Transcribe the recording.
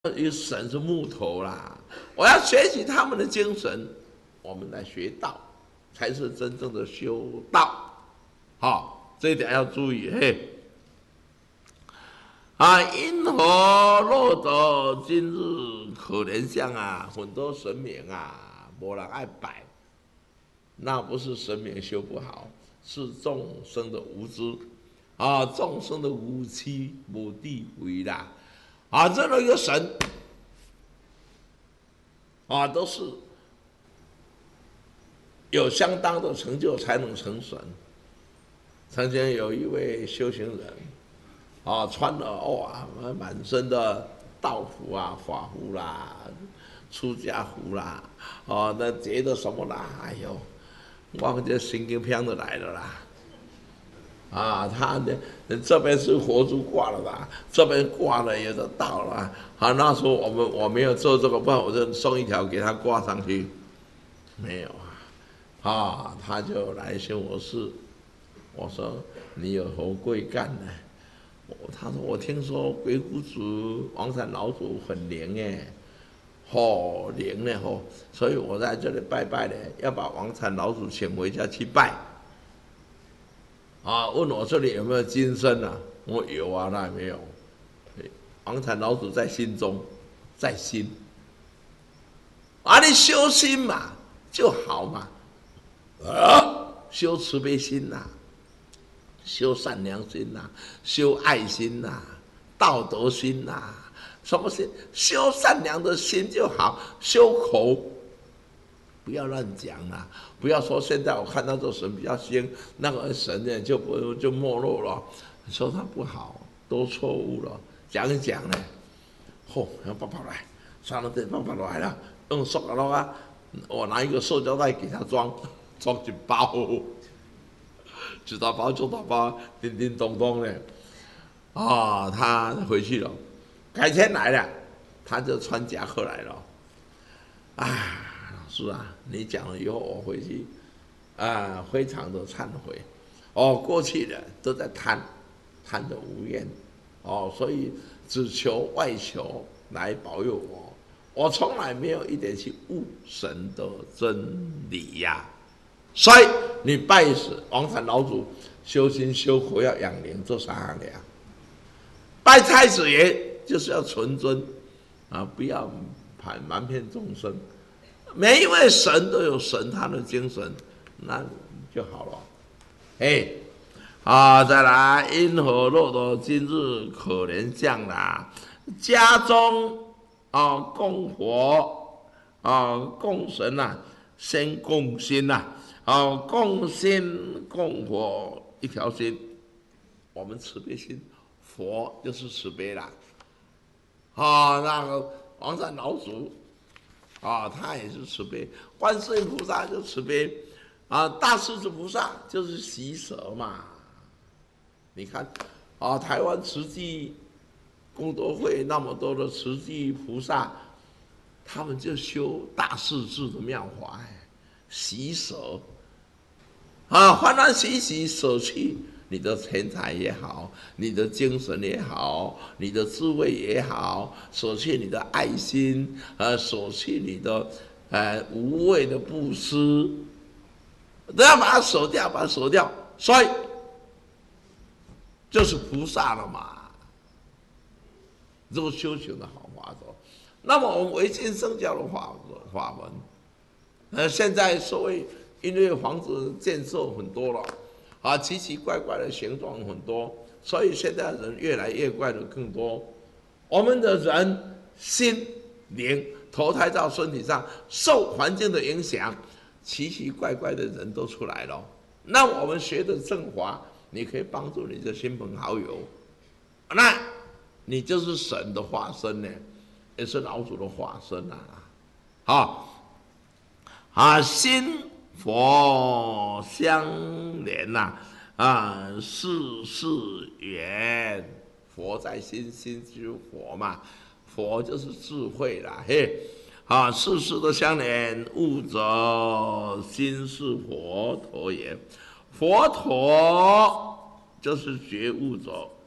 因为神是木头啦，我要学习他们的精神，我们来学道，才是真正的修道。好，这一点要注意嘿。因何落得今日可怜相啊？很多神明啊，没人爱拜，那不是神明修不好，是众生的无知众生的无期无地位啦。这一个神都是有相当的成就才能成神。曾经有一位修行人穿了满身的道服啊、法服啦、出家服啦，那结的什么啦？哎呦，我这神经病都来了啦！他这边是佛珠挂了啦，这边挂了有的道了。那时候我没有做这个，不然我就送一条给他挂上去。没有他就来寻我事。我说你有何贵干呢？他说我听说鬼谷子、王禅老祖很灵耶，灵呢所以我在这里拜拜呢，要把王禅老祖请回家去拜。问我这里有没有金身啊？我有啊，那没有。王禅老祖在心中，在心。你修心嘛就好嘛，修慈悲心呐，修善良心呐，修爱心呐，道德心呐，什么心？修善良的心就好，修口。不要乱讲啦！不要说现在我看到这神比较仙，那个神呢就没落了，说他不好，都错误了。讲一讲呢，让爸爸来，算了，等爸爸来了，用塑料袋我拿一个塑胶袋给他装进包，知道包就打包，叮叮咚咚的。他回去了，改天来了，他就穿夹克来了。是啊，你讲了以后，我回去非常的忏悔。过去的都在贪得无厌，所以只求外求来保佑我。我从来没有一点去悟神的真理呀。所以你拜死王禅老祖，修心修口要养灵，这三行的。拜太子爷就是要纯尊不要瞒骗众生。每一位神都有神他的精神，那就好了。再来，因何落得今日可怜相啦？家中供佛供神先供心供心供佛一条心，我们慈悲心，佛就是慈悲啦。那个王禅老祖。他也是慈悲，观世音菩萨就慈悲，大势至菩萨就是喜舍嘛。你看，台湾慈济功德会那么多的慈济菩萨，他们就修大势至的妙法，喜舍，欢欢喜喜舍去你的钱财也好，你的精神也好，你的智慧也好，舍弃你的爱心，舍弃你的无谓的布施，都要把它舍掉，把它舍掉，所以就是菩萨了嘛。这个修行的好法则。那么我们唯心圣教的法门，现在所谓因为房子建设很多了。奇奇怪怪的形状很多，所以现在人越来越怪的更多。我们的人心灵投胎到身体上，受环境的影响，奇奇怪怪的人都出来了。那我们学的正法，你可以帮助你的亲朋好友，那你就是神的化身呢，也是老祖的化身心佛相连世事缘，佛在心，心就是佛嘛，佛就是智慧啦，世事的相连，悟则心是佛陀也。佛陀就是觉悟者，